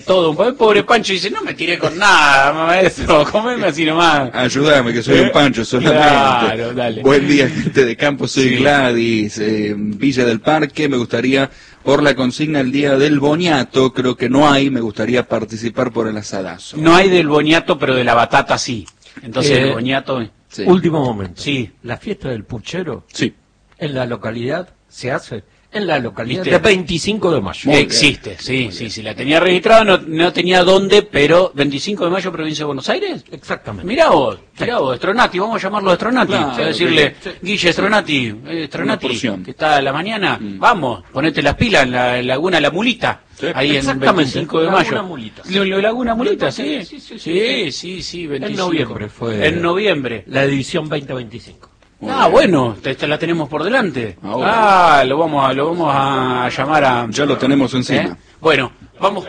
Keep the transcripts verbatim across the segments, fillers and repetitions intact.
todo, un pobre Pancho dice, no me tiré con nada, maestro, comeme así nomás. Ayúdame, que soy un Pancho solamente. Claro, dale. Buen día, gente de campo, soy Sí. Gladys, eh, Villa del Parque, me gustaría, por la consigna el día del boniato, creo que no hay, me gustaría participar por el asadazo. No hay del boniato, pero de la batata sí. Entonces Eh, el boniato... Sí. Último momento. Sí. La fiesta del puchero Sí. en la localidad se hace en la localidad ¿Viste? de veinticinco de mayo. Muy bien. Existe, sí, sí, sí, la tenía registrada, no, no tenía dónde, pero veinticinco de mayo, provincia de Buenos Aires. Exactamente. Mirá vos, mirá vos, Stronati, vamos a llamarlo Stronati, Claro, o sea, decirle, sí. Guille Stronati, eh, Stronati, Una porción. que está a la mañana, Mm. vamos, ponete las pilas en la en Laguna La Mulita, Sí. ahí en Exactamente, veinticinco de Laguna mayo. Mulita. Lo- lo- Laguna Mulita, sí, Sí, sí, sí, sí, sí, sí, veinticinco. noviembre fue- En noviembre. La edición veinte veinticinco. Muy Ah, bien. bueno, esta la tenemos por delante. Ahora. Ah, lo vamos a, lo vamos a llamar a... Ya lo tenemos encima. ¿Eh? Bueno, vamos...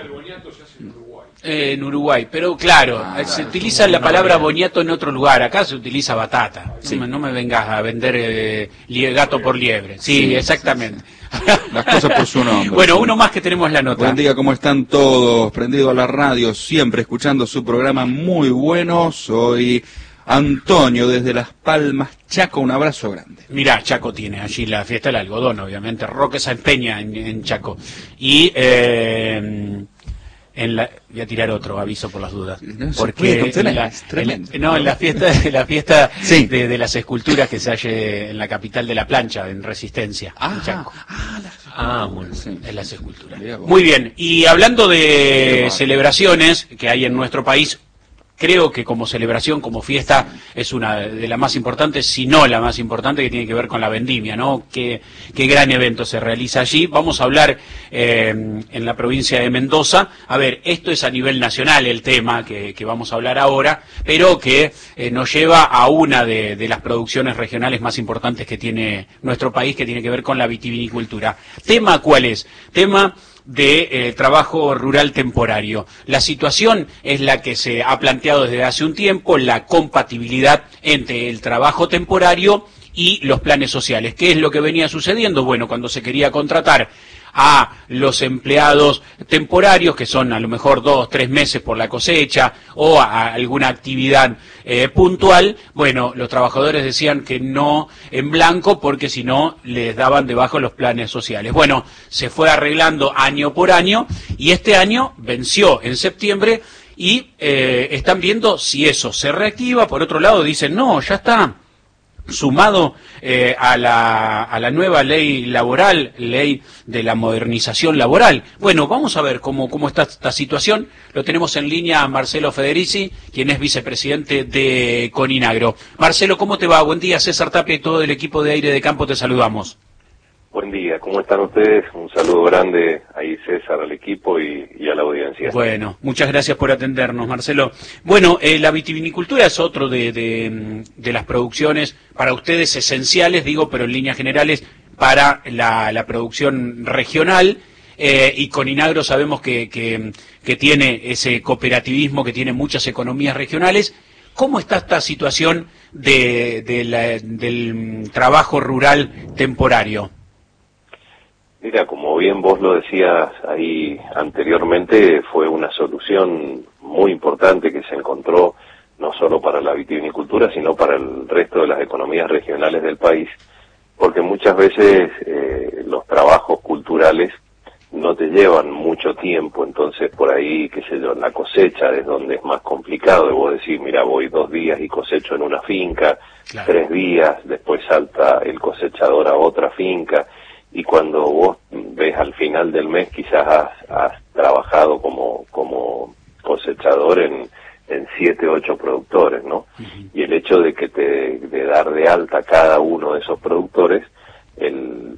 Eh, en Uruguay, pero claro, Ah, se utiliza la palabra boniato en otro lugar, acá se utiliza batata. Sí. No, me, no me vengas a vender eh, lie- gato por liebre. Sí, Sí, exactamente. Las cosas por su nombre. Bueno, uno más que tenemos la nota. Buen día, ¿cómo están todos? Prendido a la radio, siempre escuchando su programa muy bueno. Soy Antonio desde Las Palmas, Chaco, un abrazo grande. Mirá, Chaco tiene allí la fiesta del algodón, obviamente. Roque se empeña en, en Chaco. Y eh, en la, voy a tirar otro aviso por las dudas. No se Porque puede contener, en la, es tremendo. en la- no, en la fiesta, en la fiesta Sí. de, de las esculturas que se halle en la capital de la plancha, en Resistencia, en Chaco. ah, la- Ah, bueno. sí. En las esculturas. Mirá vos. Muy bien. Y hablando Qué de bárbaro. celebraciones que hay en nuestro país, creo que como celebración, como fiesta, es una de las más importantes, si no la más importante, que tiene que ver con la vendimia, ¿no? Qué, qué gran evento se realiza allí. Vamos a hablar eh, en la provincia de Mendoza. A ver, esto es a nivel nacional el tema que, que vamos a hablar ahora, pero que eh, nos lleva a una de, de las producciones regionales más importantes que tiene nuestro país, que tiene que ver con la vitivinicultura. ¿Tema cuál es? Tema de eh, trabajo rural temporario. La situación es la que se ha planteado desde hace un tiempo, la compatibilidad entre el trabajo temporario y los planes sociales. ¿Qué es lo que venía sucediendo? Bueno, cuando se quería contratar a los empleados temporarios, que son a lo mejor dos, tres meses por la cosecha, o a alguna actividad eh, puntual, bueno, los trabajadores decían que no en blanco, porque si no les daban debajo los planes sociales. Bueno, se fue arreglando año por año, y este año venció en septiembre, y eh, están viendo si eso se reactiva. Por otro lado dicen, no, ya está sumado eh, a la a la nueva ley laboral, ley de la modernización laboral. Bueno, vamos a ver cómo cómo está esta situación. Lo tenemos en línea a Marcelo Federici, quien es vicepresidente de Coninagro. Marcelo, ¿cómo te va? Buen día, César Tapia y todo el equipo de Aire de Campo te saludamos. Buen día, ¿cómo están ustedes? Un saludo grande ahí, César, al equipo y, y a la audiencia. Bueno, muchas gracias por atendernos, Marcelo. Bueno, eh, la vitivinicultura es otro de, de, de las producciones para ustedes esenciales, digo, pero en líneas generales para la, la producción regional. Eh, y Coninagro sabemos que, que, que tiene ese cooperativismo, que tiene muchas economías regionales. ¿Cómo está esta situación de, de la, del trabajo rural temporario? Mira, como bien vos lo decías ahí anteriormente, fue una solución muy importante que se encontró no solo para la vitivinicultura, sino para el resto de las economías regionales del país, porque muchas veces eh, los trabajos culturales no te llevan mucho tiempo, entonces por ahí, qué sé yo, la cosecha es donde es más complicado de vos decir, mira, voy dos días y cosecho en una finca, Claro. tres días, después salta el cosechador a otra finca, y cuando vos ves al final del mes quizás has, has trabajado como, como cosechador en, en siete, ocho productores, ¿no? Uh-huh. Y el hecho de que te, de dar de alta cada uno de esos productores, el,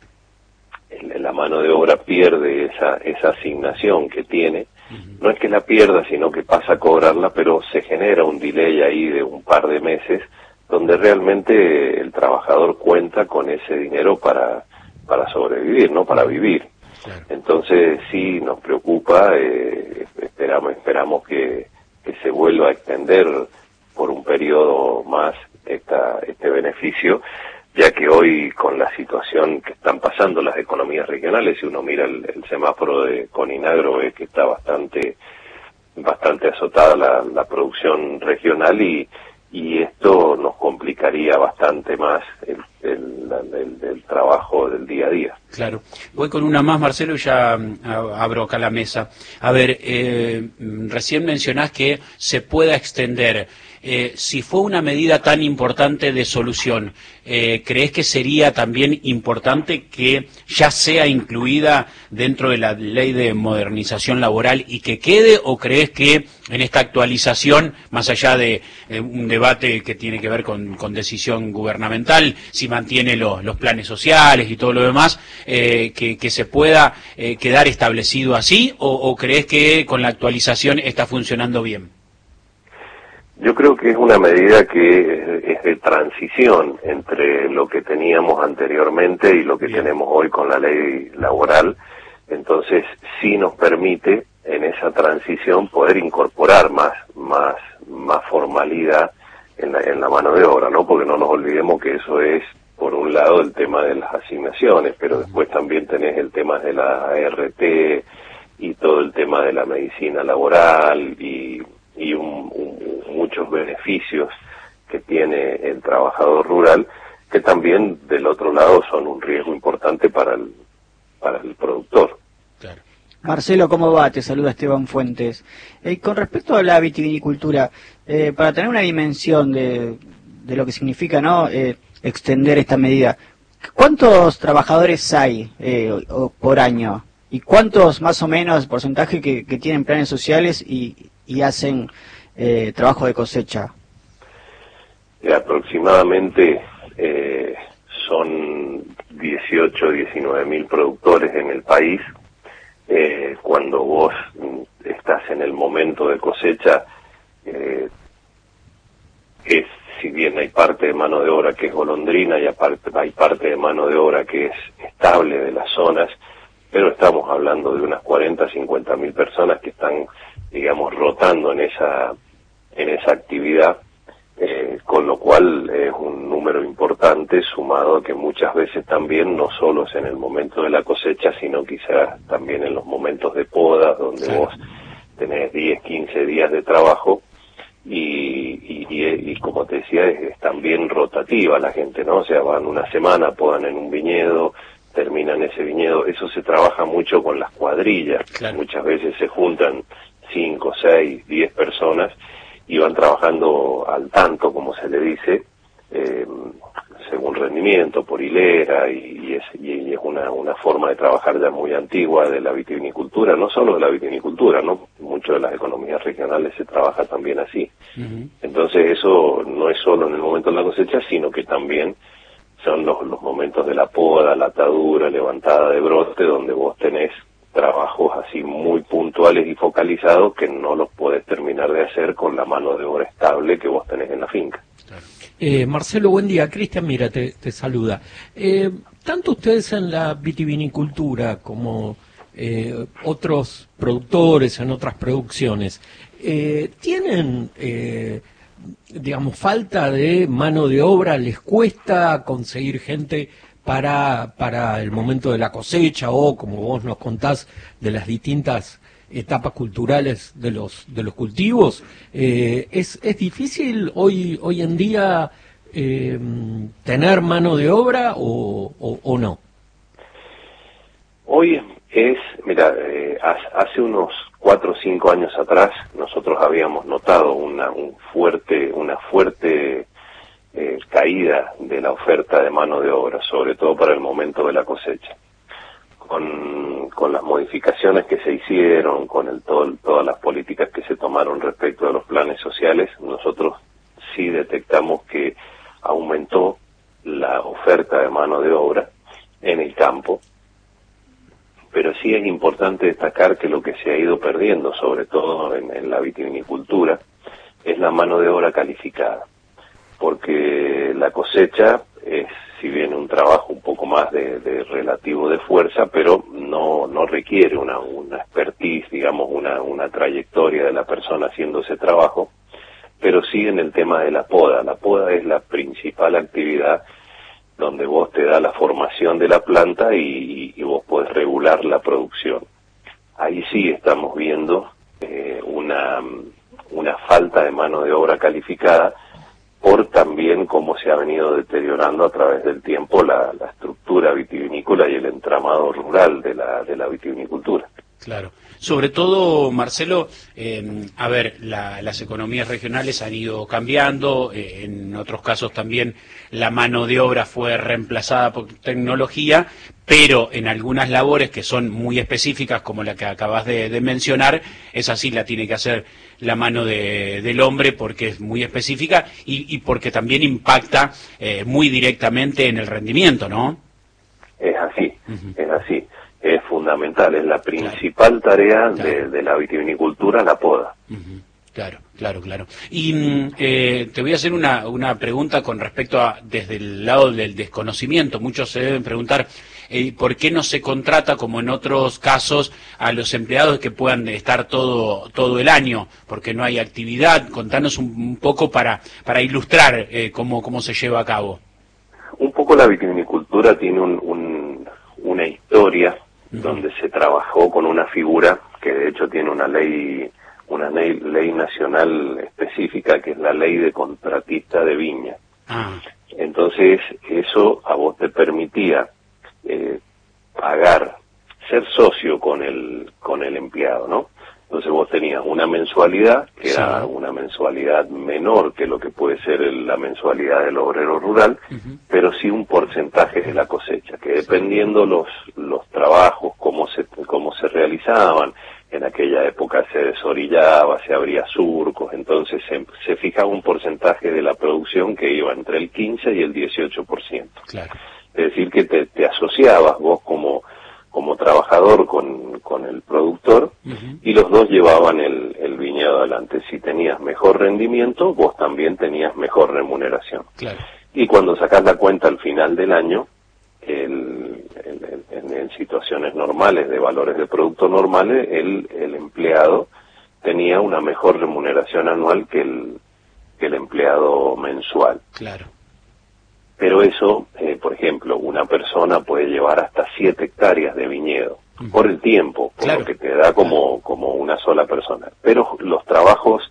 el, la mano de obra pierde esa, esa asignación que tiene. Uh-huh. No es que la pierda, sino que pasa a cobrarla, pero se genera un delay ahí de un par de meses, donde realmente el trabajador cuenta con ese dinero para para sobrevivir, no para vivir. Claro. Entonces sí nos preocupa, eh, esperamos esperamos que, que se vuelva a extender por un periodo más esta, este beneficio, ya que hoy con la situación que están pasando las economías regionales, si uno mira el, el semáforo de Coninagro, ve que está bastante bastante azotada la, la producción regional y, y esto nos complicaría bastante más el, el, el, el trabajo del día a día. Claro. Voy con una más, Marcelo, y ya uh, abro acá la mesa. A ver, eh, recién mencionás que se pueda extender. Eh, si fue una medida tan importante de solución, eh, ¿crees que sería también importante que ya sea incluida dentro de la ley de modernización laboral y que quede, o crees que en esta actualización, más allá de eh, un debate que tiene que ver con, con decisión gubernamental, si mantiene los, los planes sociales y todo lo demás, eh, que, que se pueda eh, quedar establecido así, o, o crees que con la actualización está funcionando bien? Yo creo que es una medida que es de transición entre lo que teníamos anteriormente y lo que Bien. tenemos hoy con la ley laboral. Entonces, sí nos permite en esa transición poder incorporar más, más, más formalidad en la, en la mano de obra, ¿no? Porque no nos olvidemos que eso es, por un lado, el tema de las asignaciones, pero después también tenés el tema de la A R T y todo el tema de la medicina laboral y, y un, un muchos beneficios que tiene el trabajador rural, que también del otro lado son un riesgo importante para el para el productor. Claro. Marcelo, ¿cómo va? Te saluda Esteban Fuentes. Eh, con respecto a la vitivinicultura, eh, para tener una dimensión de, de lo que significa, ¿no?, eh, extender esta medida, ¿cuántos trabajadores hay eh, o, o por año? ¿Y cuántos más o menos porcentaje que, que tienen planes sociales y, y hacen Eh, trabajo de cosecha? Y aproximadamente eh, son dieciocho, diecinueve mil productores en el país. Eh, cuando vos estás en el momento de cosecha, eh, es, si bien hay parte de mano de obra que es golondrina y aparte hay parte de mano de obra que es estable de las zonas, pero estamos hablando de unas cuarenta, cincuenta mil personas que están, digamos, rotando en esa en esa actividad, eh, con lo cual es un número importante, sumado a que muchas veces también no solo es en el momento de la cosecha, sino quizás también en los momentos de poda, donde sí. vos tenés diez, quince días de trabajo, y, y, y, y como te decía, es, es también rotativa la gente, ¿no? O sea, van una semana, podan en un viñedo, terminan ese viñedo. Eso se trabaja mucho con las cuadrillas, claro. Muchas veces se juntan cinco, seis, diez personas y van trabajando al tanto, como se le dice, eh, según rendimiento, por hilera, y, y, es, y es una, una forma de trabajar ya muy antigua de la vitivinicultura, no solo de la vitivinicultura, ¿no? Mucho de las economías regionales se trabaja también así. Uh-huh. Entonces eso no es solo en el momento de la cosecha, sino que también son los, los momentos de la poda, la atadura, levantada de brote, donde vos tenés trabajos así muy puntuales y focalizados que no los podés terminar de hacer con la mano de obra estable que vos tenés en la finca. Eh, Marcelo, buen día. Cristian, mira, te, te saluda. Eh, tanto ustedes en la vitivinicultura como eh, otros productores en otras producciones, eh, ¿tienen, eh, digamos, falta de mano de obra? ¿Les cuesta conseguir gente para para el momento de la cosecha o, como vos nos contás, de las distintas etapas culturales de los de los cultivos? Eh, ¿es, es difícil hoy hoy en día eh, tener mano de obra o, o, o no? Hoy es, mira, eh, hace unos cuatro o cinco años atrás nosotros habíamos notado una un fuerte una fuerte Eh, caída de la oferta de mano de obra, sobre todo para el momento de la cosecha. Con, con las modificaciones que se hicieron, con el, todo, todas las políticas que se tomaron respecto de los planes sociales, nosotros sí detectamos que aumentó la oferta de mano de obra en el campo, pero sí es importante destacar que lo que se ha ido perdiendo, sobre todo en, en la vitivinicultura, es la mano de obra calificada. Porque la cosecha es, si bien un trabajo un poco más de, de relativo de fuerza, pero no no requiere una, una expertise, digamos, una, una trayectoria de la persona haciendo ese trabajo, pero sí en el tema de la poda. La poda es la principal actividad donde vos te da la formación de la planta y, y vos podés regular la producción. Ahí sí estamos viendo eh, una, una falta de mano de obra calificada, por también cómo se ha venido deteriorando a través del tiempo la, la estructura vitivinícola y el entramado rural de la, de la vitivinicultura. Claro. Sobre todo, Marcelo, eh, a ver, la, las economías regionales han ido cambiando, eh, en otros casos también la mano de obra fue reemplazada por tecnología, pero en algunas labores que son muy específicas, como la que acabas de, de mencionar, esa sí la tiene que hacer la mano de, del hombre porque es muy específica y, y porque también impacta eh, muy directamente en el rendimiento, ¿no? Es así, Uh-huh. es así. Es fundamental, es la principal claro. tarea claro. De, de la vitivinicultura, la poda. Uh-huh. Claro, claro, claro. Y eh, te voy a hacer una, una pregunta con respecto a, desde el lado del desconocimiento. Muchos se deben preguntar, eh, ¿por qué no se contrata, como en otros casos, a los empleados que puedan estar todo todo el año? Porque no hay actividad. Contanos un, un poco para, para ilustrar eh, cómo, cómo se lleva a cabo. Un poco la vitivinicultura tiene un, un, una historia uh-huh. donde se trabajó con una figura que de hecho tiene una ley... una ley, ley nacional específica, que es la ley de contratista de viña. Ah. Entonces, eso a vos te permitía eh, pagar, ser socio con el con el empleado, ¿no? Entonces vos tenías una mensualidad, que sí. era una mensualidad menor que lo que puede ser el, la mensualidad del obrero rural, uh-huh. pero sí un porcentaje de la cosecha, que dependiendo los los trabajos, cómo se cómo se realizaban, en aquella época se desorillaba, se abría surcos, entonces se, se fijaba un porcentaje de la producción que iba entre el quince y el dieciocho por ciento. Claro. Es decir, que te, te asociabas vos como, como trabajador con, con el productor uh-huh. y los dos llevaban el, el viñedo adelante. Si tenías mejor rendimiento, vos también tenías mejor remuneración. Claro. Y cuando sacás la cuenta al final del año, el, el, el, en, en situaciones normales, de valores de producto normales, el, el empleado tenía una mejor remuneración anual que el, que el empleado mensual. Claro. Pero eso, eh, por ejemplo, una persona puede llevar hasta siete hectáreas de viñedo, uh-huh. por el tiempo, por claro. lo que te da como, como una sola persona. Pero los trabajos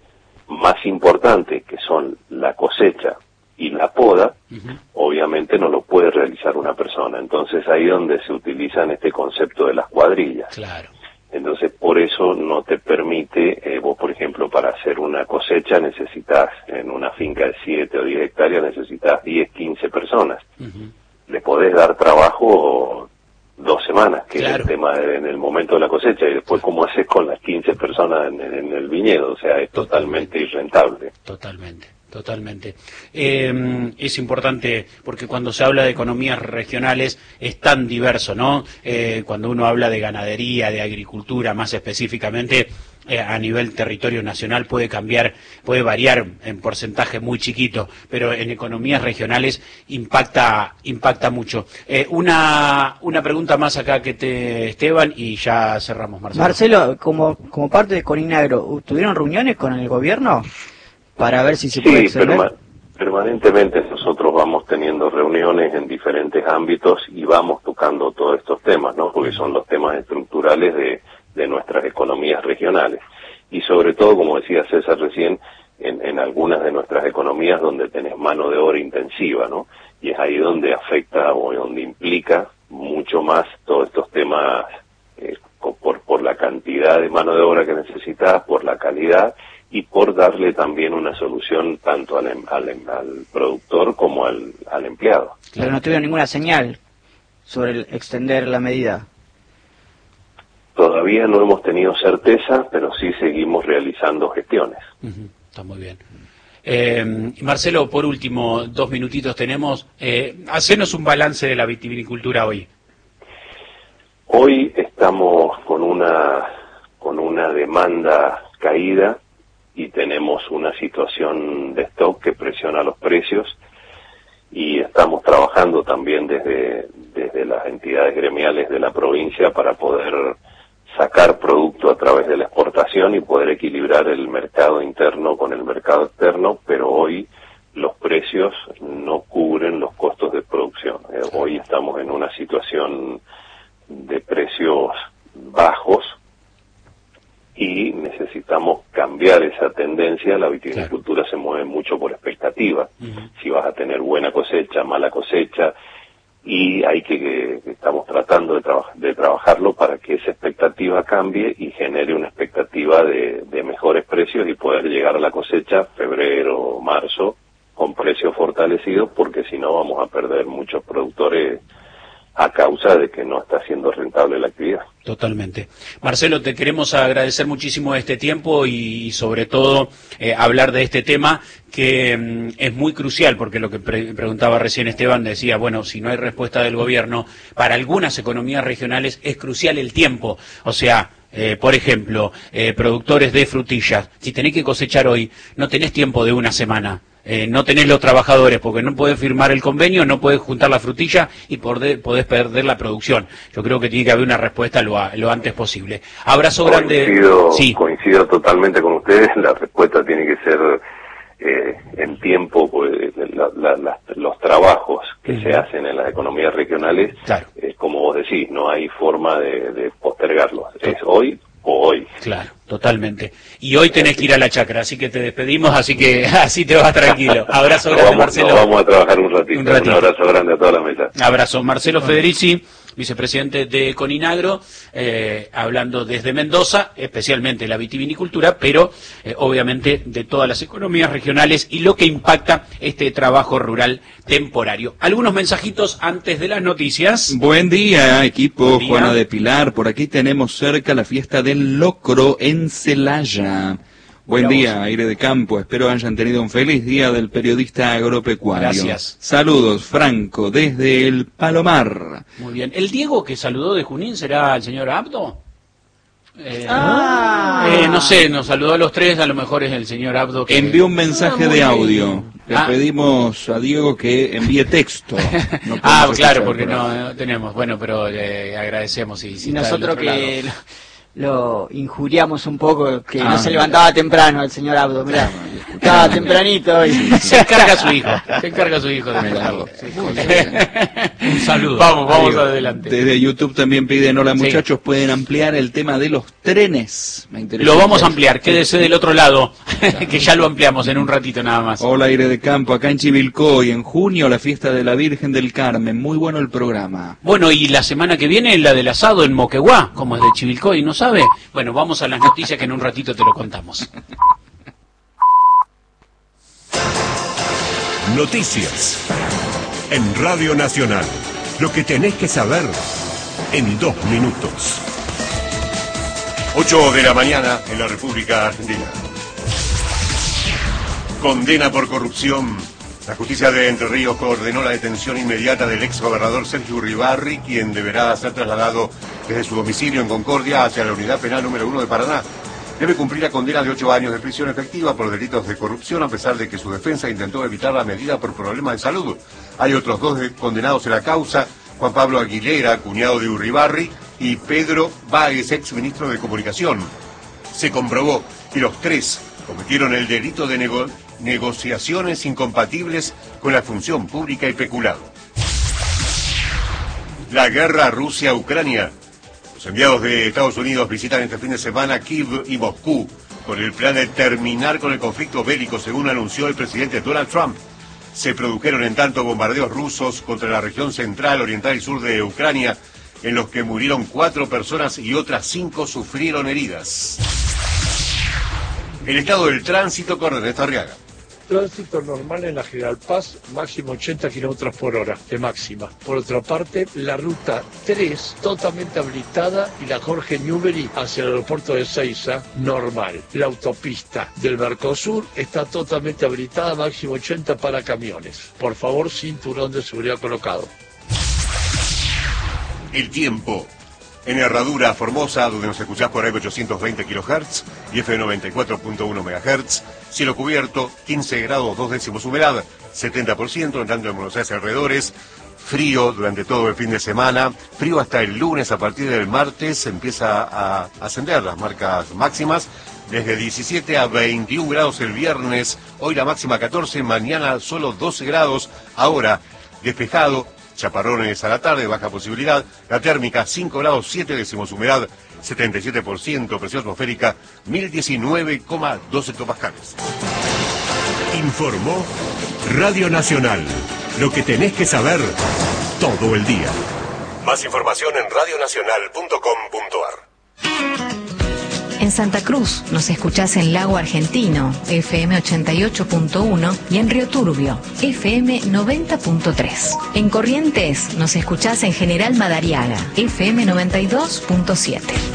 más importantes, que son la cosecha y la poda, uh-huh. obviamente no lo puede realizar una persona. Entonces ahí es donde se utiliza este concepto de las cuadrillas. Claro. Entonces por eso no te permite, eh, vos por ejemplo para hacer una cosecha necesitas, en una finca de siete o diez hectáreas necesitas diez, quince personas. Uh-huh. Le podés dar trabajo dos semanas, que claro. es el tema de, en el momento de la cosecha, y después cómo haces con las quince personas en, en el viñedo, o sea, es totalmente, totalmente irrentable. Totalmente. Totalmente. Eh, es importante porque cuando se habla de economías regionales es tan diverso, ¿no? Eh, cuando uno habla de ganadería, de agricultura, más específicamente eh, a nivel territorio nacional puede cambiar, puede variar en porcentaje muy chiquito, pero en economías regionales impacta impacta mucho. Eh, una una pregunta más acá que te Esteban y ya cerramos, Marcelo. Marcelo, como como parte de Coninagro, ¿tuvieron reuniones con el gobierno para ver si se puede sí, perma permanentemente nosotros vamos teniendo reuniones en diferentes ámbitos y vamos tocando todos estos temas, ¿no? Porque son los temas estructurales de, de nuestras economías regionales. Y sobre todo, como decía César recién, en, en algunas de nuestras economías donde tenés mano de obra intensiva, ¿no? Y es ahí donde afecta o donde implica mucho más todos estos temas eh, por, por la cantidad de mano de obra que necesitas, por la calidad, y por darle también una solución tanto al, al, al productor como al, al empleado. Pero no tuvieron ninguna señal sobre el extender la medida. Todavía no hemos tenido certeza, pero sí seguimos realizando gestiones. Uh-huh. Está muy bien. Eh, Marcelo, por último, dos minutitos tenemos. Eh, hacenos un balance de la vitivinicultura hoy. Hoy estamos con una, con una demanda caída, y tenemos una situación de stock que presiona los precios y estamos trabajando también desde, desde las entidades gremiales de la provincia para poder sacar producto a través de la exportación y poder equilibrar el mercado interno con el mercado externo, pero hoy los precios no cubren los costos de producción. Eh, hoy estamos en una situación de precios bajos y necesitamos cambiar esa tendencia. La vitivinicultura claro. se mueve mucho por expectativa. Uh-huh. Si vas a tener buena cosecha, mala cosecha, y hay que, que estamos tratando de, traba, de trabajarlo para que esa expectativa cambie y genere una expectativa de, de mejores precios y poder llegar a la cosecha febrero, marzo, con precios fortalecidos, porque si no vamos a perder muchos productores a causa de que no está siendo rentable la actividad. Totalmente. Marcelo, te queremos agradecer muchísimo este tiempo y, y sobre todo eh, hablar de este tema que mm, es muy crucial, porque lo que pre preguntaba recién Esteban decía, bueno, si no hay respuesta del gobierno, para algunas economías regionales es crucial el tiempo. O sea, eh, por ejemplo, eh, productores de frutillas, si tenés que cosechar hoy, no tenés tiempo de una semana. Eh, no tenés los trabajadores porque no podés firmar el convenio, no podés juntar la frutilla y podés, podés perder la producción. Yo creo que tiene que haber una respuesta lo, a, lo antes posible. Abrazo grande. Coincido, sí. coincido totalmente con ustedes. La respuesta tiene que ser eh, en tiempo, pues, la, la, la, los trabajos que uh-huh. se hacen en las economías regionales, claro. eh, como vos decís, no hay forma de, de postergarlos. Es hoy o hoy. Claro, totalmente. Y hoy tenés que ir a la chacra, así que te despedimos, así que así te vas tranquilo. Abrazo grande, vamos, Marcelo. Vamos a trabajar un ratito. un ratito. Un abrazo grande a toda la mesa. Abrazo. Marcelo Federici, vicepresidente de Coninagro, eh, hablando desde Mendoza, especialmente la vitivinicultura, pero eh, obviamente de todas las economías regionales y lo que impacta este trabajo rural temporario. Algunos mensajitos antes de las noticias. Buen día, equipo. Buen día. Juana de Pilar. Por aquí tenemos cerca la fiesta del locro en Celaya. Buen Mirá día, vos. Aire de Campo. Espero hayan tenido un feliz día del periodista agropecuario. Gracias. Saludos, Franco, desde el Palomar. Muy bien. ¿El Diego que saludó de Junín será el señor Abdo? Eh, Ah. eh, no sé, nos saludó a los tres, a lo mejor es el señor Abdo que... Envió un mensaje Ah, de bien. audio. Le Ah. pedimos a Diego que envíe texto. No ah, podemos claro, escuchar porque por no, ahí. no tenemos. Bueno, pero le agradecemos. Y, si Y está del nosotros otro que lado. lo, lo injuriamos un poco, que Ah, no se mira. levantaba temprano el señor Abdo, mirá. Estaba tempranito y... Se encarga su hijo, se encarga su hijo de Mira, escucharlo. sí, Muy sí. bien. Un saludo. Vamos, vamos Diego, adelante. Desde YouTube también piden, hola Sí. muchachos, pueden ampliar el tema de los trenes. Me interesa. Lo vamos a ampliar, quédese del otro lado, que ya lo ampliamos en un ratito nada más. Hola, Aire de Campo, acá en Chivilcoy, en junio la fiesta de la Virgen del Carmen. Muy bueno el programa. Bueno, y la semana que viene la del asado en Moquegua, como es de Chivilcoy, ¿no sabe? Bueno, vamos a las noticias que en un ratito te lo contamos. Noticias en Radio Nacional. Lo que tenés que saber en dos minutos. ocho de la mañana en la República Argentina. Condena por corrupción. La justicia de Entre Ríos ordenó la detención inmediata del ex gobernador Sergio Uribarri, quien deberá ser trasladado desde su domicilio en Concordia hacia la unidad penal número uno de Paraná. Debe cumplir la condena de ocho años de prisión efectiva por delitos de corrupción, a pesar de que su defensa intentó evitar la medida por problemas de salud. Hay otros dos condenados en la causa, Juan Pablo Aguilera, cuñado de Uribarri, y Pedro Báez, ex ministro de Comunicación. Se comprobó que los tres cometieron el delito de nego negociaciones incompatibles con la función pública y peculado. La guerra Rusia-Ucrania. Los enviados de Estados Unidos visitan este fin de semana Kiev y Moscú con el plan de terminar con el conflicto bélico, según anunció el presidente Donald Trump. Se produjeron en tanto bombardeos rusos contra la región central, oriental y sur de Ucrania, en los que murieron cuatro personas y otras cinco sufrieron heridas. El estado del tránsito con Ernesto Arriaga. Tránsito normal en la General Paz, máximo ochenta kilómetros por hora de máxima. Por otra parte, la ruta tres totalmente habilitada y la Jorge Newbery hacia el aeropuerto de Ezeiza normal. La autopista del Mercosur está totalmente habilitada, máximo ochenta para camiones. Por favor, cinturón de seguridad colocado. El tiempo. En Herradura, Formosa, donde nos escuchás por A M ochocientos veinte kilohertz y F noventa y cuatro punto uno megahertz. Cielo cubierto, quince grados, dos décimos humedad, setenta por ciento, en tanto en Buenos Aires alrededores. Frío durante todo el fin de semana, frío hasta el lunes. A partir del martes empieza a ascender las marcas máximas, desde diecisiete a veintiún grados el viernes, hoy la máxima catorce, mañana solo doce grados, ahora despejado, chaparrones a la tarde, baja posibilidad, la térmica cinco grados siete décimos, humedad setenta y siete por ciento, presión atmosférica mil diecinueve coma doce hectopascales. Informó Radio Nacional, lo que tenés que saber todo el día. Más información en radio nacional punto com punto ar. En Santa Cruz nos escuchás en Lago Argentino, F M ochenta y ocho punto uno, y en Río Turbio, F M noventa punto tres. En Corrientes nos escuchás en General Madariaga, F M noventa y dos punto siete.